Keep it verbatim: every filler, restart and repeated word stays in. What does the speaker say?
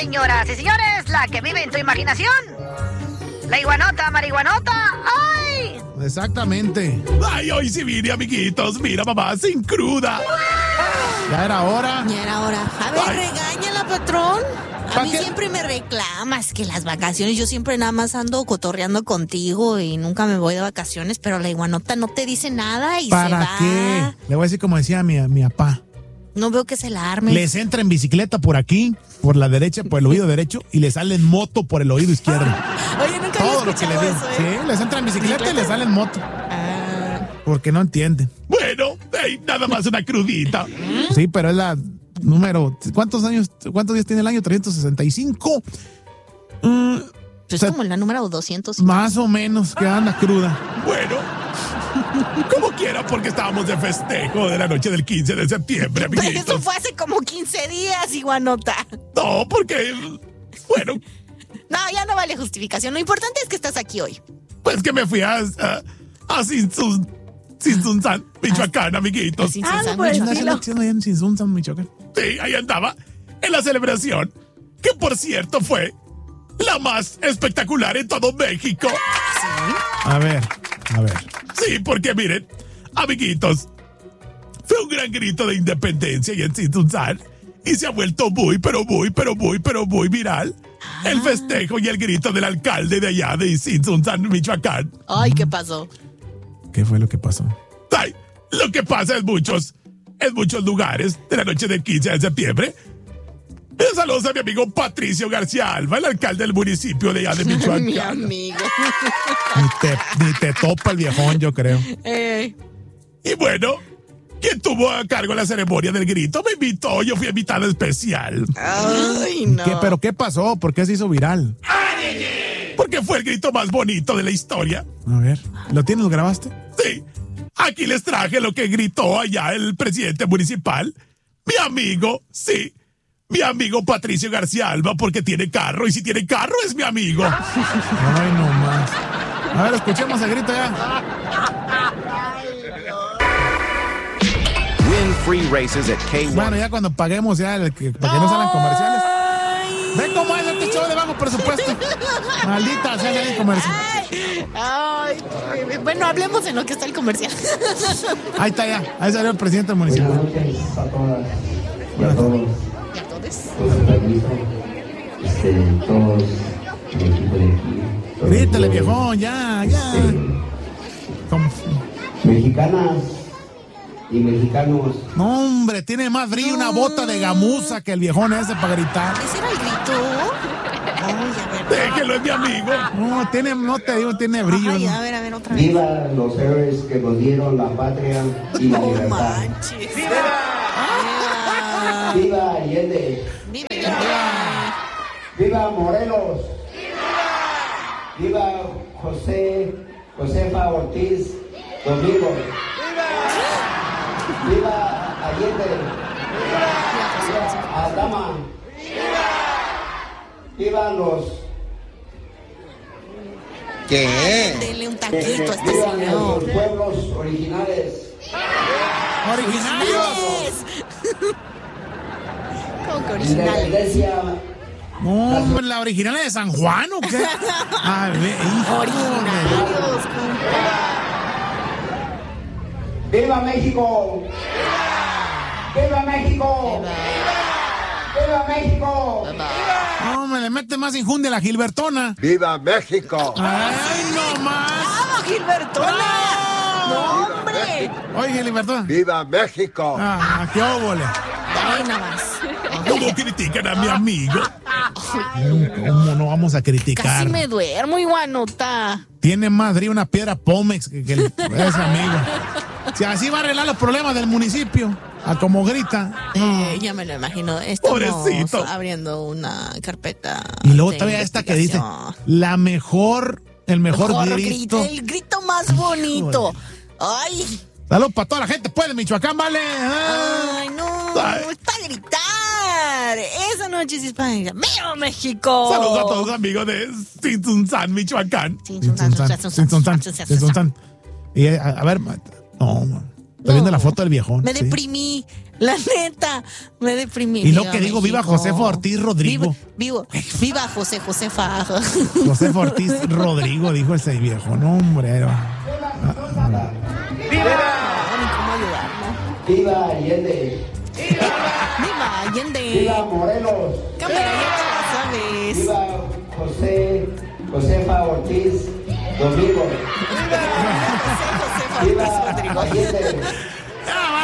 señoras y señores, la que vive en tu imaginación. La iguanota, marihuanota. ¡Ay! Exactamente. Ay, hoy sí vine, amiguitos. Mira, mamá, sin cruda. Ya era hora. Ya era hora. A ver, Ay. regáñala, patrón. A mí qué? siempre me reclamas que las vacaciones, yo siempre nada más ando cotorreando contigo y nunca me voy de vacaciones, pero la iguanota no te dice nada y se ¿Para va. qué? Le voy a decir como decía mi, mi papá. No veo que se la arme. Les entra en bicicleta por aquí, por la derecha, por el oído derecho, y le sale en moto por el oído izquierdo. Oye, nunca Todo había lo que le escuchado digo. eso, ¿eh? Sí, les entra en bicicleta y le sale en moto. Ah, Porque no entienden. Bueno, hey, nada más una crudita. Sí, pero es la número. ¿Cuántos años? ¿Cuántos días tiene el año? trescientos sesenta y cinco. Mm, pues o sea, como en la número doscientos. más o menos que anda cruda. Bueno, como quiera, porque estábamos de festejo de la noche del quince de septiembre, Pero eso amiguitos. fue hace como quince días, iguanota. No, porque, bueno, No, ya no vale justificación. Lo importante es que estás aquí hoy. pues que me fui a, a, a Sinsun, Sinsunzan, Michoacán, amiguitos. Sin Ah, Susan, pues, mucho. Nace la tienda allá en Sinsunzan, Michoacán. Sí, ahí andaba, en la celebración, que por cierto fue la más espectacular en todo México. A ver, a ver. Sí, porque miren, amiguitos, fue un gran grito de independencia y en Sinsunzan y se ha vuelto muy, pero muy, pero muy, pero muy viral el festejo y el grito del alcalde de allá de Sinsunzan, Michoacán. Ay, ¿qué pasó? ¿Qué fue lo que pasó? Ay, lo que pasa en muchos, en muchos lugares de la noche del quince de septiembre. Saludos a mi amigo Patricio García Alba, el alcalde del municipio de allá de Michoacán. Mi amigo. Ni te, ni te topa el viejón, yo creo. Eh, Y bueno, quien tuvo a cargo la ceremonia del grito me invitó, yo fui invitada especial. ay, no. ¿Qué, ¿Pero qué pasó? ¿Por qué se hizo viral? Porque fue el grito más bonito de la historia. A ver, ¿lo tienes? ¿Lo grabaste? Sí, aquí les traje lo que gritó allá el presidente municipal. Mi amigo, sí, mi amigo Patricio García Alba, porque tiene carro, y si tiene carro es mi amigo. Ay, no más. A ver, escuchemos el grito ya. Win free races at K Bueno, uno. ya cuando paguemos ya, el que- para que no salgan comerciales. Ay. Ven cómo es este show de bajo presupuesto. Maldita sea el comercial. Ay, ay, bueno, hablemos en lo que está el comercial. Ahí está ya. Ahí salió el presidente del municipio. Buenas noches a todas y a todos ¿Y a todos? los permiso, este, todos el equipo de aquí. todos Grítale, los, viejón, ya, ya. este, Como- mexicanas y mexicanos. No, hombre, tiene más brillo una bota de gamuza que el viejón ese para gritar. ¿Ese era el grito? Ay, a ver. Déjelo, es mi amigo. No, tiene, no te digo, tiene brillo. Ay, ¿no? a ver, a ver, otra vez. Viva los héroes que nos dieron la patria y la No libertad. manches. ¡Viva! Viva Allende. ¡Viva! ¡Viva! Viva Morelos. Viva José, Josefa Ortiz Domingo. Viva Allende. Viva Adama. Viva los. ¿Qué? Dele un taquito a este Viva señor. nuestros pueblos originales. ¡Originarios! ¿Cómo que originales? Independencia. No, hombre, la original es de San Juan, ¿o qué? A ver, hijo. Originarios, ¡Viva México! ¡Viva México! ¡Viva México! No, me le mete más injundia a la Gilbertona. ¡Viva México! ¡Ay, no más! ¡Vamos, Gilbertona! ¡No, hombre! Oye, Gilbertona. ¡Viva México! Ah, qué óvole. Ay, nada más. ¿Cómo critican a mi amigo? ¿Cómo no vamos a criticar? Casi me duermo, iguanota. Tiene más brillo una piedra Pómex que, que el, ese amigo. Si así va a arreglar los problemas del municipio, a como grita. Eh, ya me lo imagino. Estamos Pobrecito. abriendo una carpeta. Y luego de todavía esta que dice, investigación. la mejor, el mejor, Mejor grito. grito, el grito más bonito. Ay, Saludos para toda la gente, pues, de Michoacán, ¿vale? Ah. ay, no, Ay. es para gritar. Esa noche sí es para gritar. ¡Viva México! Saludos a todos los amigos de Sinsunzan, Michoacán. Sinsunzan, Sinsunzan, Sinsunzan. Y eh, a, a ver, ma- no, man. Estoy viendo la foto del viejón. Me sí. deprimí. La neta, me deprimí. Y lo que digo, viva Josefa Ortiz Rodrigo. Viva, viva, viva José Josefa. Josefa Ortiz Rodrigo, dijo ese viejo. No, hombre. Era... ¡Viva! ¿Cómo ayudar, no? ¡Viva Allende! ¡Viva Allende! ¡Viva Morelos! Cámara, ya te la sabes. ¡Viva José, Josefa Ortiz Domingo! José Josefa Ortiz ¡Viva Rodrigo. Allende! Ah,